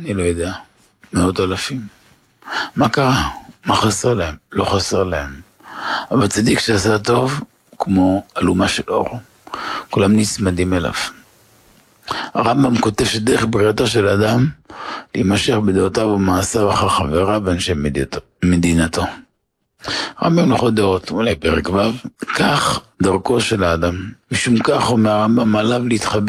אני לא יודע. מאות אלפים. מה קרה? מה חסר להם? לא חסר להם. אבל צדיק שעשה טוב, כמו אלומה של אור. כולם נצמדים אליו. הרמב"ם כותב שדרך בריאתו של אדם, להימשך בדעותיו ומעשיו אחר חבריו ואנשי מדינתו. הרמב"ם הלכות דעות, אולי פרק ו', כך דרכו של האדם. משום כך אומר הרמב"ם עליו להתחבר